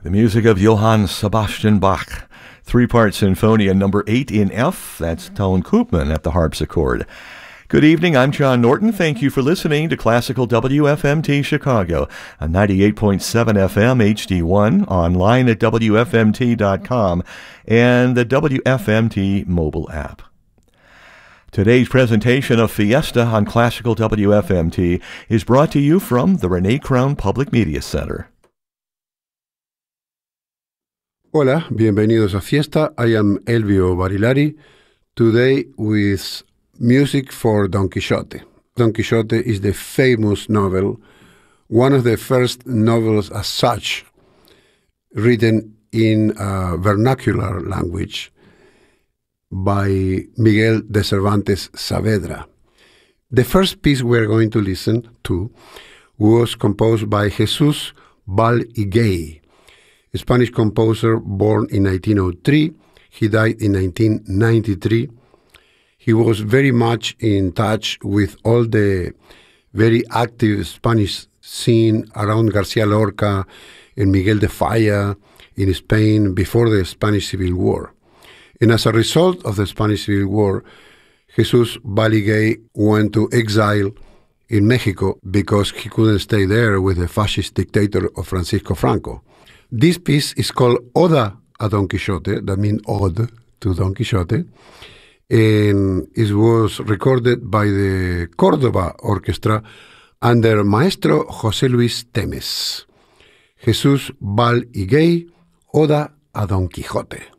The music of Johann Sebastian Bach, three-part Sinfonia number 8 in F. That's Tone Koopman at the harpsichord. Good evening, I'm John Norton. Thank you for listening to Classical WFMT Chicago, on 98.7 FM HD1, online at WFMT.com, and the WFMT mobile app. Today's presentation of Fiesta on Classical WFMT is brought to you from the Renee Crown Public Media Center. Hola, bienvenidos a Fiesta. I am Elvio Barilari, today with music for Don Quixote. Don Quixote is the famous novel, one of the first novels as such, written in vernacular language by Miguel de Cervantes Saavedra. The first piece we're going to listen to was composed by Jesús Val Higuey, a Spanish composer born in 1903. He died in 1993. He was very much in touch with all the very active Spanish scene around García Lorca and Miguel de Falla in Spain before the Spanish Civil War. And as a result of the Spanish Civil War, Jesús Val Higuey went to exile in Mexico because he couldn't stay there with the fascist dictator of Francisco Franco. This piece is called Oda a Don Quixote, that means ode to Don Quixote, and it was recorded by the Córdoba Orchestra under Maestro José Luis Temes. Jesús Val Higuey, Oda a Don Quijote.